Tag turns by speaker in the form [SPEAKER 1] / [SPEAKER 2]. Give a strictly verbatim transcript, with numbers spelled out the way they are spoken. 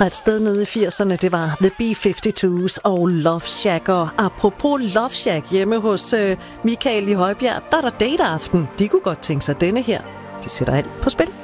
[SPEAKER 1] fra et sted nede i firserne. Det var The B halvtreds og Love Shack. Og apropos Love Shack, hjemme hos øh, Michael i Højbjerg, der er der dateaften. De kunne godt tænke sig denne her. De sætter alt på spil.